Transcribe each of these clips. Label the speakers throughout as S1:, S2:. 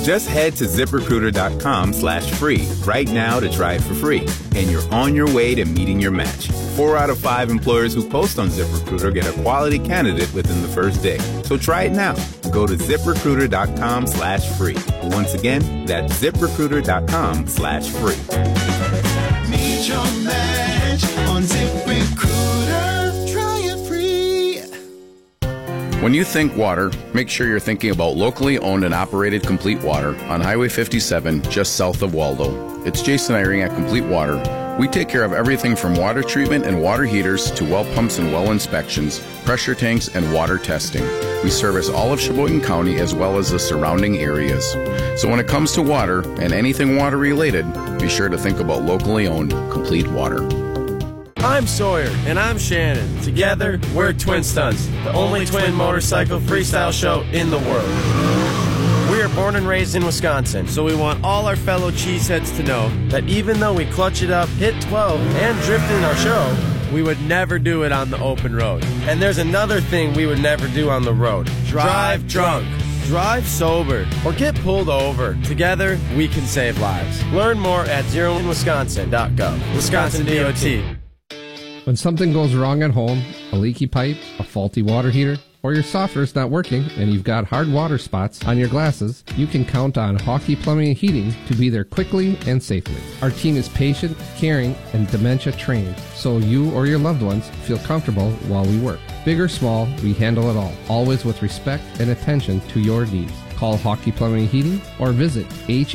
S1: Just head to ZipRecruiter.com/free right now to try it for free. And you're on your way to meeting your match. 4 out of 5 employers who post on ZipRecruiter get a quality candidate within the first day. So try it now. Go to ZipRecruiter.com/free. Once again, that's ZipRecruiter.com/free.
S2: Meet your match on ZipRecruiter. Try it free.
S3: When you think water, make sure you're thinking about locally owned and operated Complete Water on Highway 57, just south of Waldo. It's Jason Eyring at Complete Water. We take care of everything from water treatment and water heaters to well pumps and well inspections, pressure tanks, and water testing. We service all of Sheboygan County as well as the surrounding areas. So when it comes to water and anything water related, be sure to think about locally owned Complete Water.
S4: I'm Sawyer. And I'm Shannon. Together, we're Twin Stunts, the only twin motorcycle freestyle show in the world. We are born and raised in Wisconsin, so we want all our fellow cheeseheads to know that even though we clutch it up, hit 12, and drift in our show, we would never do it on the open road. And there's another thing we would never do on the road. Drive drunk. Drive sober or get pulled over. Together, we can save lives. Learn more at zeroinwisconsin.gov. Wisconsin DOT.
S5: When something goes wrong at home, a leaky pipe, a faulty water heater, or your softener's not working and you've got hard water spots on your glasses, you can count on Hawkey Plumbing and Heating to be there quickly and safely. Our team is patient, caring, and dementia trained, so you or your loved ones feel comfortable while we work. Big or small, we handle it all, always with respect and attention to your needs. Call Hawkey Plumbing and Heating or visit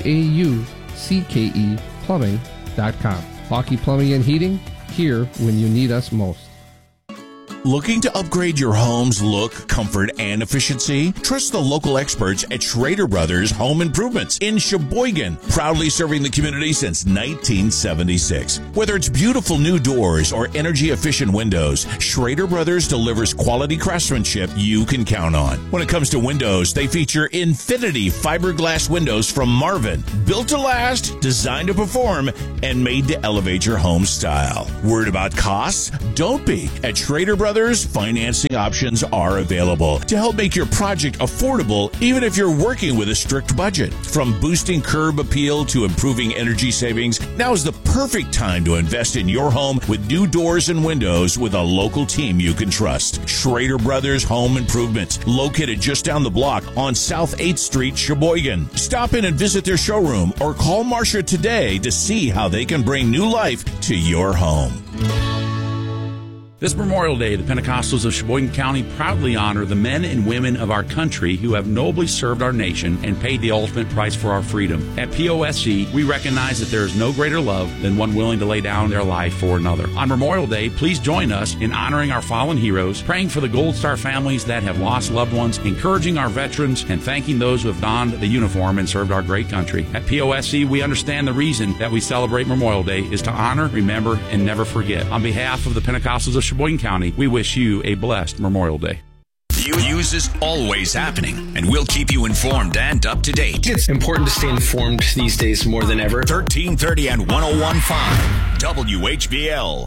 S5: HAUCKEplumbing.com. Hawkey Plumbing and Heating, here when you need us most.
S6: Looking to upgrade your home's look, comfort, and efficiency? Trust the local experts at Schrader Brothers Home Improvements in Sheboygan, proudly serving the community since 1976. Whether it's beautiful new doors or energy-efficient windows, Schrader Brothers delivers quality craftsmanship you can count on. When it comes to windows, they feature Infinity fiberglass windows from Marvin, built to last, designed to perform, and made to elevate your home style. Worried about costs? Don't be. At Schrader Brothers, financing options are available to help make your project affordable even if you're working with a strict budget. From boosting curb appeal to improving energy savings, now is the perfect time to invest in your home with new doors and windows with a local team you can trust. Schrader Brothers Home Improvement, located just down the block on South 8th Street, Sheboygan. Stop in and visit their showroom or call Marcia today to see how they can bring new life to your home.
S7: This Memorial Day, the Pentecostals of Sheboygan County proudly honor the men and women of our country who have nobly served our nation and paid the ultimate price for our freedom. At POSC, we recognize that there is no greater love than one willing to lay down their life for another. On Memorial Day, please join us in honoring our fallen heroes, praying for the Gold Star families that have lost loved ones, encouraging our veterans, and thanking those who have donned the uniform and served our great country. At POSC, we understand the reason that we celebrate Memorial Day is to honor, remember, and never forget. On behalf of the Pentecostals of Sheboygan County, we wish you a blessed Memorial Day.
S8: News is always happening, and we'll keep you informed and up to date.
S9: It's important to stay informed these days more than ever.
S8: 1330 and 101.5 WHBL.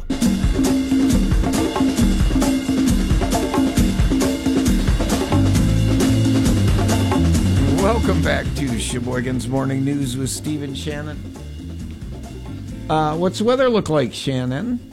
S10: Welcome back to Sheboygan's Morning News with Steve and Shannon. What's the weather look like, Shannon?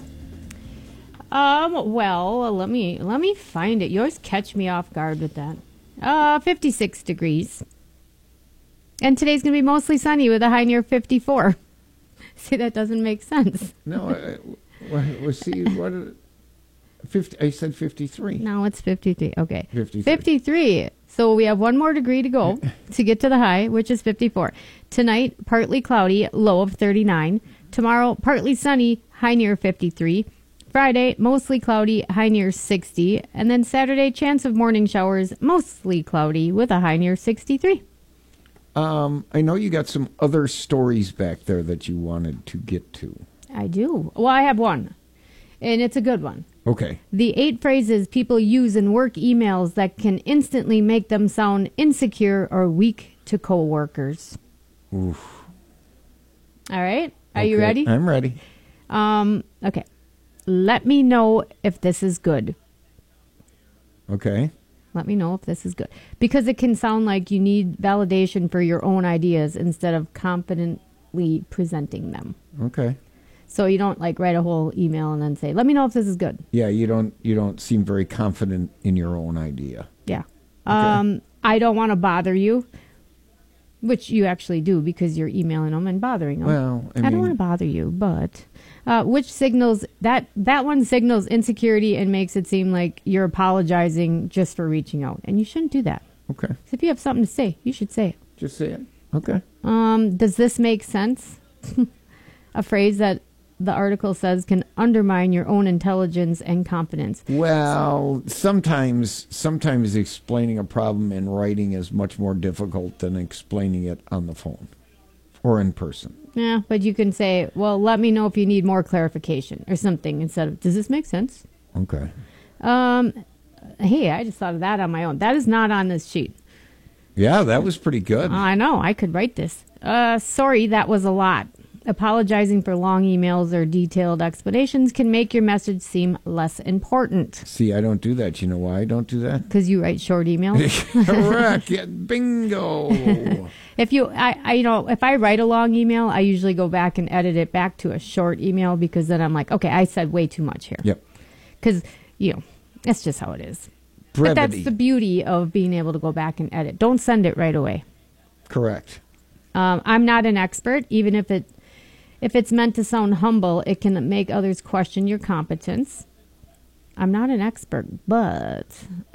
S11: Well, let me find it. You always catch me off guard with that. 56 degrees. And today's going to be mostly sunny with a high near 54. See, that doesn't make sense.
S10: No, we'll see. What? 50? I said 53.
S11: No, it's 53. Okay.
S10: 53.
S11: 53. So we have one more degree to go to get to the high, which is 54. Tonight, partly cloudy, low of 39. Tomorrow, partly sunny, high near 53. Friday, mostly cloudy, high near 60. And then Saturday, chance of morning showers, mostly cloudy with a high near 63.
S10: I know you got some other stories back there that you wanted to get to.
S11: I do. Well, I have one, and it's a good one.
S10: Okay.
S11: The 8 phrases people use in work emails that can instantly make them sound insecure or weak to coworkers.
S10: Oof.
S11: All right. Are you ready?
S10: I'm ready.
S11: Okay. Let me know if this is good.
S10: Okay.
S11: Let me know if this is good. Because it can sound like you need validation for your own ideas instead of confidently presenting them.
S10: Okay.
S11: So you don't like write a whole email and then say, let me know if this is good.
S10: Yeah, you don't seem very confident in your own idea.
S11: Yeah.
S10: Okay.
S11: I don't want to bother you, which you actually do because you're emailing them and bothering them.
S10: Well, I
S11: don't
S10: mean-
S11: want to bother you, but which signals that one signals insecurity and makes it seem like you're apologizing just for reaching out, and you shouldn't do that.
S10: Okay.
S11: 'Cause if you have something to say, you should say it.
S10: Just say it. Okay.
S11: Does this make sense? A phrase that the article says can undermine your own intelligence and confidence.
S10: Well, sometimes explaining a problem in writing is much more difficult than explaining it on the phone or in person.
S11: Yeah, but you can say, well, let me know if you need more clarification or something instead of, does this make sense?
S10: Okay.
S11: Hey, I just thought of that on my own. That is not on this sheet.
S10: Yeah, that was pretty good.
S11: I know. I could write this. Sorry, that was a lot. Apologizing for long emails or detailed explanations can make your message seem less important.
S10: See, I don't do that. You know why I don't do that?
S11: Because you write short emails.
S10: Correct. Yeah, bingo.
S11: If I write a long email, I usually go back and edit it back to a short email because then I'm like, okay, I said way too much here.
S10: Yep.
S11: Because, that's just how it is.
S10: Brevity.
S11: But that's the beauty of being able to go back and edit. Don't send it right away.
S10: Correct.
S11: I'm not an expert, even if it's meant to sound humble, it can make others question your competence. I'm not an expert, but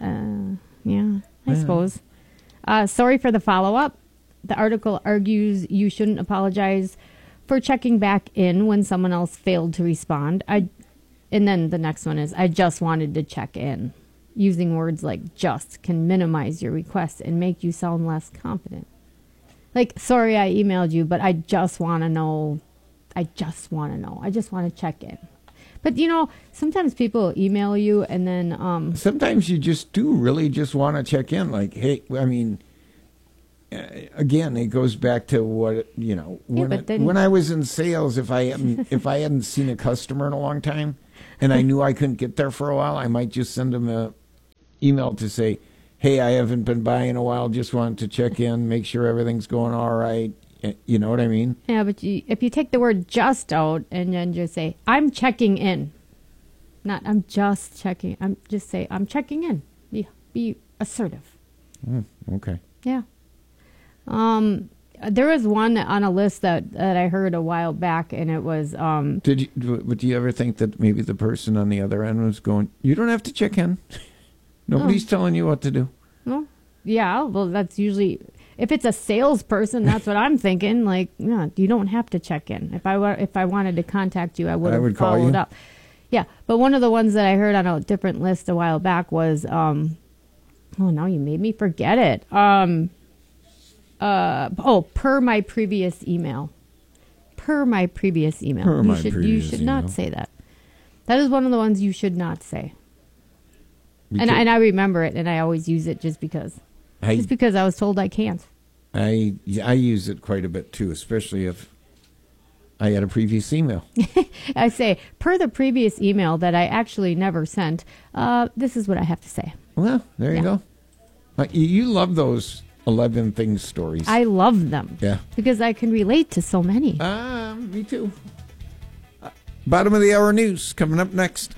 S11: I suppose. Sorry for the follow-up. The article argues you shouldn't apologize for checking back in when someone else failed to respond. And then the next one is, I just wanted to check in. Using words like just can minimize your request and make you sound less confident. Like, sorry I emailed you, but I just want to know. I just want to check in. But, sometimes people email you and then...
S10: Sometimes you just do really just want to check in. Like, hey, I mean, again, it goes back to what, when I was in sales, if I hadn't seen a customer in a long time and I knew I couldn't get there for a while, I might just send them a email to say, hey, I haven't been by in a while, just wanted to check in, make sure everything's going all right. You know what I mean?
S11: Yeah, but if you take the word just out and then just say, I'm checking in. Not, I'm just checking. I'm checking in. Be assertive.
S10: Okay.
S11: Yeah. There was one on a list that I heard a while back, and it was...
S10: Do you ever think that maybe the person on the other end was going, you don't have to check in. Nobody's telling you what to do.
S11: Well, yeah, well, that's usually... If it's a salesperson, that's what I'm thinking. Like, no, you don't have to check in. If I wanted to contact you, I would have followed up. Yeah, but one of the ones that I heard on a different list a while back was, now you made me forget it. Per my previous email. You should not say that. That is one of the ones you should not say. And I remember it, and I always use it just because. Just because I was told I can't.
S10: I use it quite a bit, too, especially if I had a previous email.
S11: I say, per the previous email that I actually never sent, this is what I have to say.
S10: Well, there you go. You love those 11 Things stories.
S11: I love them.
S10: Yeah.
S11: Because I can relate to so many.
S10: Me too. Bottom of the hour news coming up next.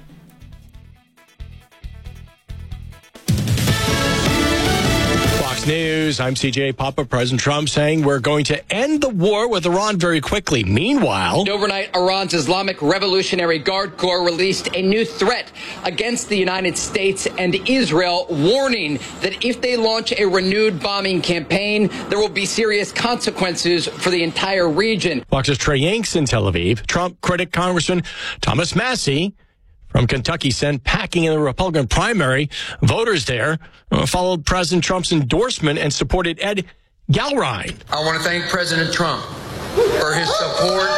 S12: News. I'm CJ Papa. President Trump saying we're going to end the war with Iran very quickly. Meanwhile,
S13: overnight, Iran's Islamic Revolutionary Guard Corps released a new threat against the United States and Israel, warning that if they launch a renewed bombing campaign, there will be serious consequences for the entire region.
S12: Fox's Trey Yanks in Tel Aviv. Trump critic Congressman Thomas Massie from Kentucky sent packing in the Republican primary. Voters there followed President Trump's endorsement and supported Ed Galrine.
S14: I want to thank President Trump for his support,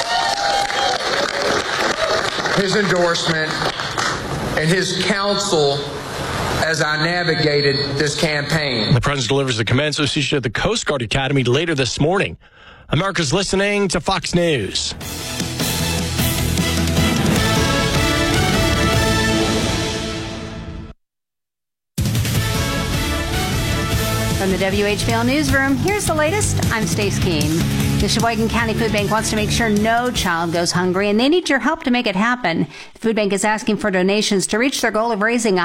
S14: his endorsement, and his counsel as I navigated this campaign.
S12: The president delivers the commencement speech at the Coast Guard Academy later this morning. America's listening to Fox News.
S15: the WHBL Newsroom, here's the latest. I'm Stace Keene. The Sheboygan County Food Bank wants to make sure no child goes hungry, and they need your help to make it happen. The food bank is asking for donations to reach their goal of raising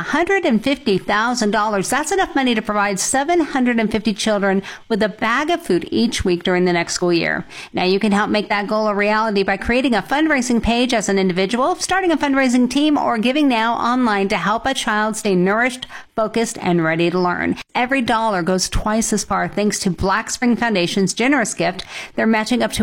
S15: $150,000. That's enough money to provide 750 children with a bag of food each week during the next school year. Now, you can help make that goal a reality by creating a fundraising page as an individual, starting a fundraising team, or giving now online to help a child stay nourished, focused, and ready to learn. Every dollar goes twice as far thanks to Black Spring Foundation's generous gift. They're matching up to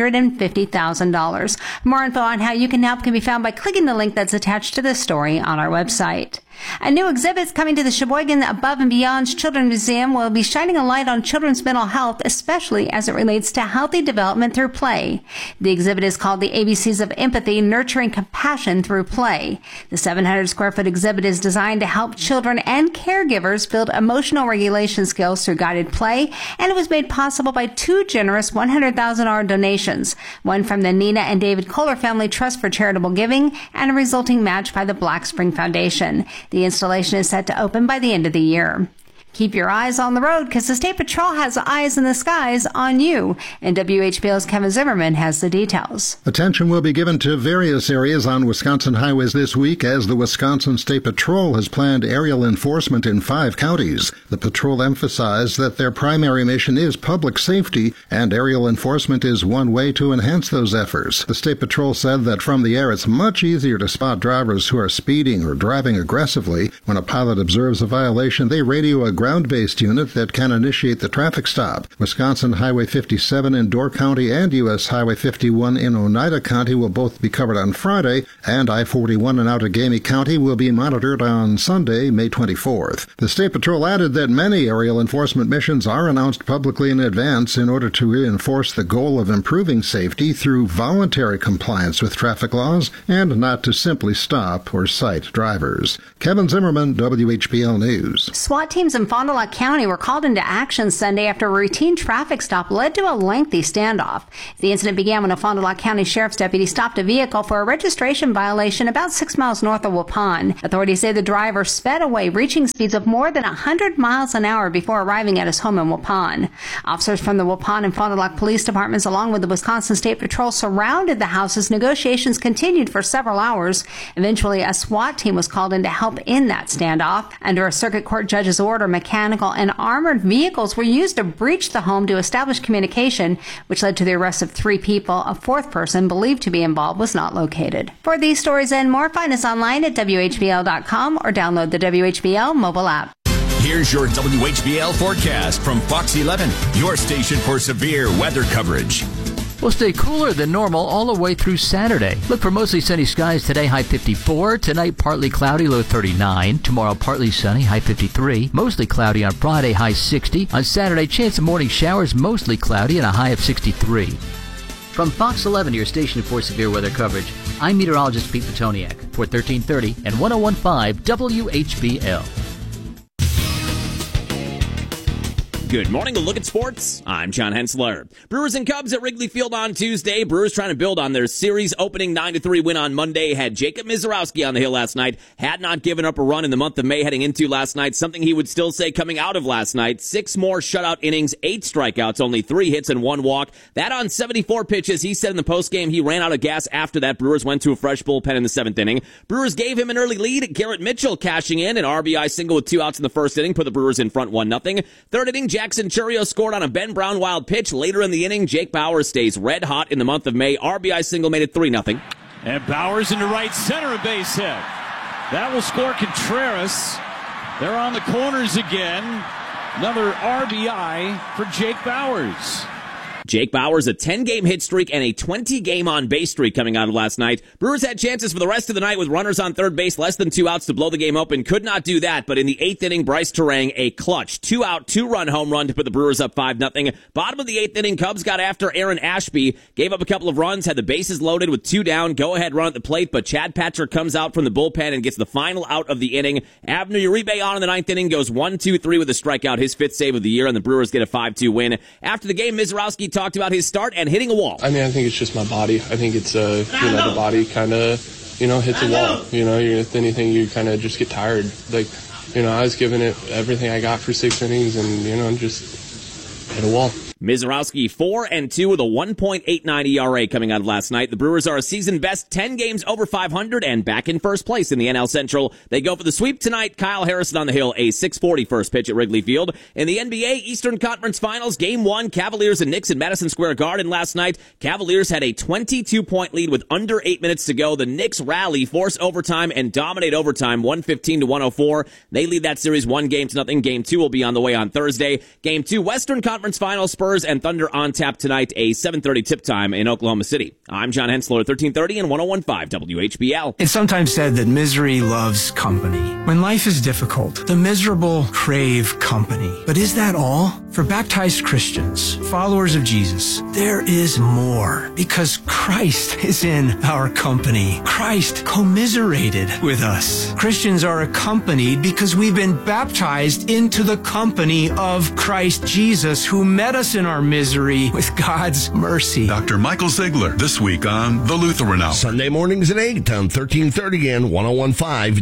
S15: $150,000. More info on how you can help can be found by clicking the link that's attached to this story on our website. A new exhibit coming to the Sheboygan Above and Beyond Children's Museum will be shining a light on children's mental health, especially as it relates to healthy development through play. The exhibit is called The ABCs of Empathy, Nurturing Compassion Through Play. The 700-square-foot exhibit is designed to help children and caregivers build emotional regulation skills through guided play, and it was made possible by two generous $100,000 donations, one from the Nina and David Kohler Family Trust for Charitable Giving and a resulting match by the Black Spring Foundation. The installation is set to open by the end of the year. Keep your eyes on the road because the State Patrol has eyes in the skies on you. And WHBL's Kevin Zimmerman has the details.
S16: Attention will be given to various areas on Wisconsin highways this week as the Wisconsin State Patrol has planned aerial enforcement in 5 counties. The patrol emphasized that their primary mission is public safety, and aerial enforcement is one way to enhance those efforts. The State Patrol said that from the air it's much easier to spot drivers who are speeding or driving aggressively. When a pilot observes a violation, they radio a ground-based unit that can initiate the traffic stop. Wisconsin Highway 57 in Door County and U.S. Highway 51 in Oneida County will both be covered on Friday, and I-41 in Outagamie County will be monitored on Sunday, May 24th. The State Patrol added that many aerial enforcement missions are announced publicly in advance in order to reinforce the goal of improving safety through voluntary compliance with traffic laws and not to simply stop or cite drivers. Kevin Zimmerman, WHBL News.
S15: SWAT teams in Fond du Lac County were called into action Sunday after a routine traffic stop led to a lengthy standoff. The incident began when a Fond du Lac County Sheriff's deputy stopped a vehicle for a registration violation about 6 miles north of Waupun. Authorities say the driver sped away, reaching speeds of more than 100 miles an hour before arriving at his home in Waupun. Officers from the Waupun and Fond du Lac police departments, along with the Wisconsin State Patrol, surrounded the house as negotiations continued for several hours. Eventually, a SWAT team was called in to help in that standoff. Under a circuit court judge's order, mechanical and armored vehicles were used to breach the home to establish communication, which led to the arrest of 3 people. A 4th person believed to be involved was not located. For these stories and more, find us online at WHBL.com or download the WHBL mobile app.
S8: Here's your WHBL forecast from Fox 11, your station for severe weather coverage.
S17: We'll stay cooler than normal all the way through Saturday. Look for mostly sunny skies today, high 54. Tonight, partly cloudy, low 39. Tomorrow, partly sunny, high 53. Mostly cloudy on Friday, high 60. On Saturday, chance of morning showers, mostly cloudy, and a high of 63. From Fox 11, your station for severe weather coverage, I'm meteorologist Pete Petoniak for 1330 and 1015 WHBL.
S18: Good morning, a look at sports. I'm John Hensler. Brewers and Cubs at Wrigley Field on Tuesday. Brewers trying to build on their series opening 9-3 win on Monday. Had Jacob Misiorowski on the hill last night. Had not given up a run in the month of May heading into last night. Something he would still say coming out of last night. 6 more shutout innings, 8 strikeouts, only 3 hits and 1 walk. That on 74 pitches. He said in the postgame he ran out of gas after that. Brewers went to a fresh bullpen in the 7th inning. Brewers gave him an early lead. Garrett Mitchell cashing in. An RBI single with 2 outs in the 1st inning. Put the Brewers in front 1-0. 3rd inning, Jackson Chourio scored on a Ben Brown wild pitch. Later in the inning, Jake Bauers stays red hot in the month of May. RBI single made it 3-0.
S19: And Bauers into right center, a base hit. That will score Contreras. They're on the corners again. Another RBI for Jake Bauers.
S18: Jake Bauers, a 10-game hit streak and a 20-game on-base streak coming out of last night. Brewers had chances for the rest of the night with runners on third base, less than 2 outs to blow the game open. Could not do that, but in the 8th inning, Bryce Terang, a clutch 2-out, 2-run home run to put the Brewers up 5-0. Bottom of the 8th inning, Cubs got after Aaron Ashby, gave up a couple of runs, had the bases loaded with 2 down, go-ahead run at the plate, but Chad Patrick comes out from the bullpen and gets the final out of the inning. Abner Uribe on in the 9th inning, goes 1-2-3 with a strikeout, his 5th save of the year, and the Brewers get a 5-2 win. After the game, Misiorowski talked about his start and hitting a wall.
S20: I think it's just my body. I think it's, the body kind of, hits a wall. If anything, you kind of just get tired. Like, I was giving it everything I got for 6 innings and, just hit a wall.
S18: Mizorowski 4-2 with a 1.89 ERA coming out of last night. The Brewers are a season best 10 games over 500 and back in first place in the NL Central. They go for the sweep tonight. Kyle Harrison on the hill, a 6:40 first pitch at Wrigley Field. In the NBA Eastern Conference Finals, Game 1, Cavaliers and Knicks at Madison Square Garden last night. Cavaliers had a 22-point lead with under 8 minutes to go. The Knicks rally, force overtime, and dominate overtime, 115-104. They lead that series 1-0. Game 2 will be on the way on Thursday. Game 2, Western Conference Finals, Spurs and Thunder on tap tonight, a 7:30 tip time in Oklahoma City. I'm John Hensler, 1330 and 101.5 WHBL.
S21: It's sometimes said that misery loves company. When life is difficult, the miserable crave company. But is that all? For baptized Christians, followers of Jesus, there is more, because Christ is in our company. Christ commiserated with us. Christians are accompanied because we've been baptized into the company of Christ Jesus, who met us in our misery with God's mercy.
S22: Dr. Michael Ziegler, this week on The Lutheran Hour.
S23: Sunday mornings at 8 on 1330 and 101.5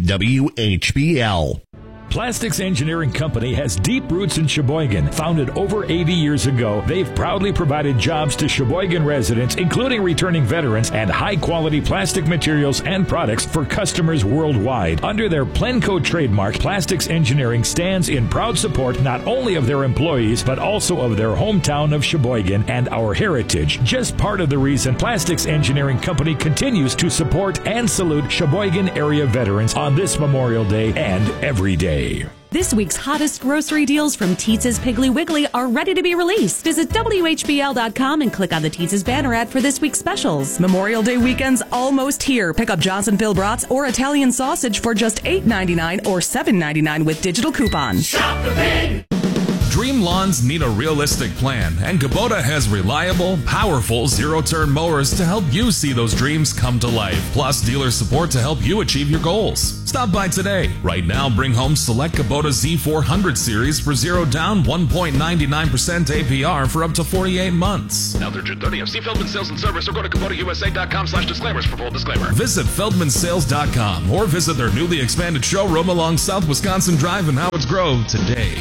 S23: WHBL.
S24: Plastics Engineering Company has deep roots in Sheboygan. Founded over 80 years ago, they've proudly provided jobs to Sheboygan residents, including returning veterans, and high-quality plastic materials and products for customers worldwide. Under their Plenco trademark, Plastics Engineering stands in proud support not only of their employees, but also of their hometown of Sheboygan and our heritage. Just part of the reason Plastics Engineering Company continues to support and salute Sheboygan area veterans on this Memorial Day and every day.
S25: This week's hottest grocery deals from Teetz's Piggly Wiggly are ready to be released. Visit WHBL.com and click on the Teetz's banner ad for this week's specials. Memorial Day weekend's almost here. Pick up Johnsonville brats or Italian sausage for just $8.99 or $7.99 with digital coupon.
S26: Shop the Pig! Dream lawns need a realistic plan, and Kubota has reliable, powerful zero-turn mowers to help you see those dreams come to life, plus dealer support to help you achieve your goals. Stop by today. Right now, bring home select Kubota Z400 series for 0 down, 1.99% APR for up to 48 months.
S27: Now through June 30th. See Feldman Sales and Service or go to KubotaUSA.com/disclaimers for full disclaimer.
S26: Visit FeldmanSales.com or visit their newly expanded showroom along South Wisconsin Drive in Howard's Grove today.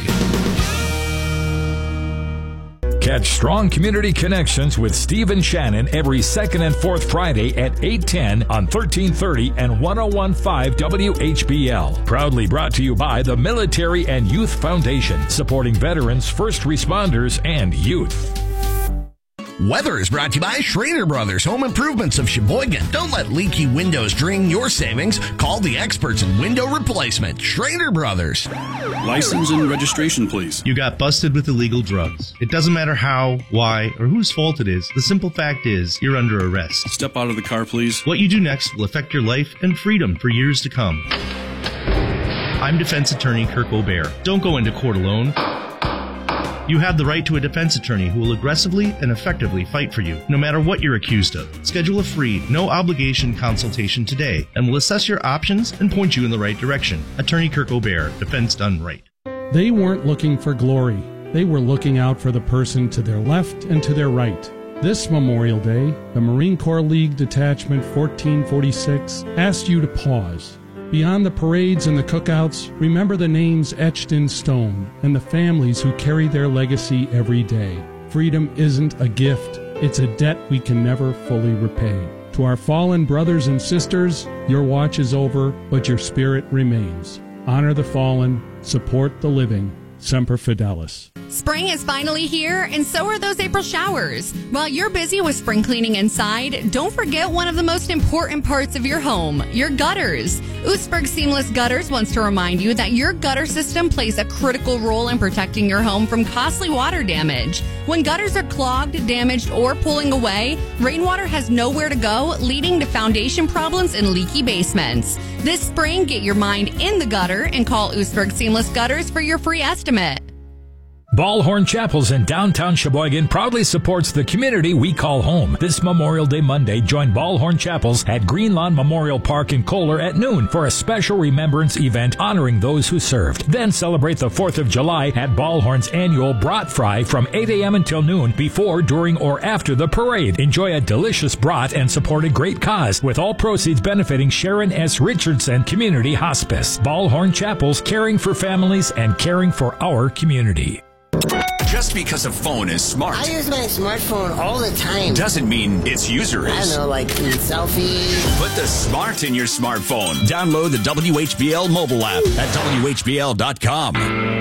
S24: Catch Strong Community Connections with Steve and Shannon every second and fourth Friday at 8:10 on 1330 and 101.5 WHBL. Proudly brought to you by the Military and Youth Foundation, supporting veterans, first responders, and youth.
S23: Weather is brought to you by Schrader Brothers Home Improvements of Sheboygan. Don't let leaky windows drain your savings. Call the experts in window replacement. Schrader Brothers.
S28: License and registration, please.
S29: You got busted with illegal drugs. It doesn't matter how, why, or whose fault it is. The simple fact is you're under arrest.
S28: Step out of the car, please.
S29: What you do next will affect your life and freedom for years to come. I'm defense attorney Kirk O'Bear. Don't go into court alone. You have the right to a defense attorney who will aggressively and effectively fight for you, no matter what you're accused of. Schedule a free, no-obligation consultation today, and we'll assess your options and point you in the right direction. Attorney Kirk O'Bear, defense done right.
S30: They weren't looking for glory. They were looking out for the person to their left and to their right. This Memorial Day, the Marine Corps League Detachment 1446 asked you to pause. Beyond the parades and the cookouts, remember the names etched in stone and the families who carry their legacy every day. Freedom isn't a gift, it's a debt we can never fully repay. To our fallen brothers and sisters, your watch is over, but your spirit remains. Honor the fallen, support the living. Semper Fidelis.
S31: Spring is finally here, and so are those April showers. While you're busy with spring cleaning inside, don't forget one of the most important parts of your home, your gutters. Oostburg Seamless Gutters wants to remind you that your gutter system plays a critical role in protecting your home from costly water damage. When gutters are clogged, damaged, or pulling away, rainwater has nowhere to go, leading to foundation problems and leaky basements. This spring, get your mind in the gutter and call Oostburg Seamless Gutters for your free estimate.
S24: Ballhorn Chapels in downtown Sheboygan proudly supports the community we call home. This Memorial Day Monday, join Ballhorn Chapels at Green Lawn Memorial Park in Kohler at noon for a special remembrance event honoring those who served. Then celebrate the 4th of July at Ballhorn's annual Brat Fry from 8 a.m. until noon, before, during, or after the parade. Enjoy a delicious brat and support a great cause, with all proceeds benefiting Sharon S. Richardson Community Hospice. Ballhorn Chapels, caring for families and caring for our community.
S8: Just because a phone is smart,
S1: I use my smartphone all the time,
S8: doesn't mean its user is.
S1: I don't know, like in selfies.
S8: Put the smart in your smartphone. Download the WHBL mobile app at WHBL.com.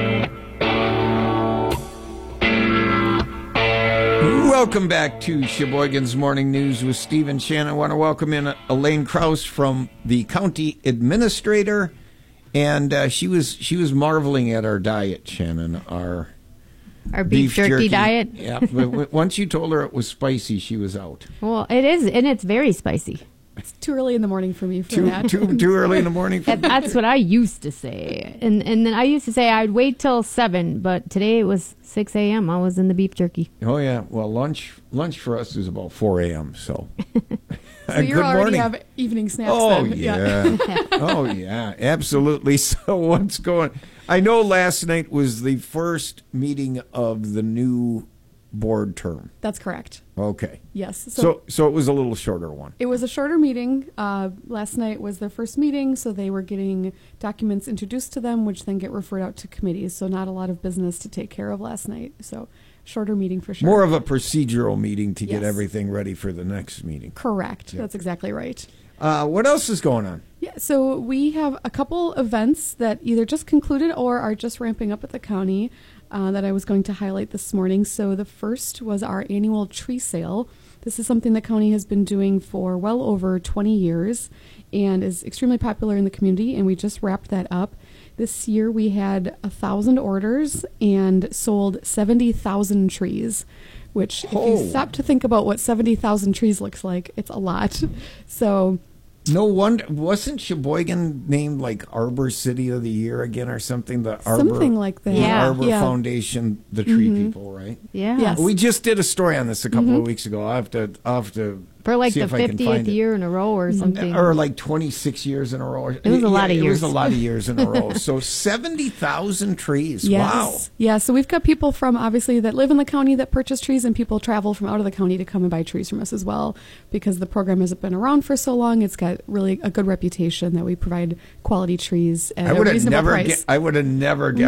S2: Welcome back to Sheboygan's Morning News with Steve and Shannon. I want to welcome in Elaine Krause from the county administrator. And she was marveling at our diet, Shannon, our
S3: beef jerky diet.
S2: Yeah, but once you told her it was spicy, she was out.
S3: Well, it is, and it's very spicy.
S4: It's too early in the morning for me for that.
S2: Too early in the morning for me?
S3: That's what I used to say. And then I used to say I'd wait till 7, but today it was 6 a.m. I was in the beef jerky.
S2: Oh, yeah. Well, lunch for us is about 4 a.m., so...
S4: So you already have evening snacks
S2: then.
S4: Yeah.
S2: Oh, yeah, absolutely. So what's going... I know last night was the first meeting of the new board term.
S4: That's correct.
S2: Okay.
S4: Yes.
S2: So it was a little shorter one.
S4: It was a shorter meeting. Last night was their first meeting, so they were getting documents introduced to them, which then get referred out to committees. So not a lot of business to take care of last night. So shorter meeting for sure.
S2: More of a procedural meeting to get everything ready for the next meeting.
S4: Correct.
S2: Yep.
S4: That's exactly right.
S2: What else is going on?
S4: Yeah, so we have a couple events that either just concluded or are just ramping up at the county that I was going to highlight this morning. So the first was our annual tree sale. This is something the county has been doing for well over 20 years and is extremely popular in the community, and we just wrapped that up. This year we had 1,000 orders and sold 70,000 trees, which if you stop to think about what 70,000 trees looks like, it's a lot. So...
S2: No wonder, wasn't Sheboygan named like Arbor City of the Year again or something? The Arbor,
S4: something like that.
S2: The Arbor Foundation, the tree people, right?
S3: Yeah.
S4: Yes.
S2: We just did a story on this a couple of weeks ago. I'll have to
S3: for like
S2: see
S3: the
S2: if I can
S3: 50th year in a row or something.
S2: Or like 26 years in a row.
S3: It was a lot of years.
S2: It was a lot of years in a row. So 70,000 trees.
S4: Yes.
S2: Wow.
S4: Yeah, so we've got people from obviously that live in the county that purchase trees, and people travel from out of the county to come and buy trees from us as well, because the program hasn't been around for so long. It's got really a good reputation that we provide quality trees at a reasonable price.
S2: I would have never guessed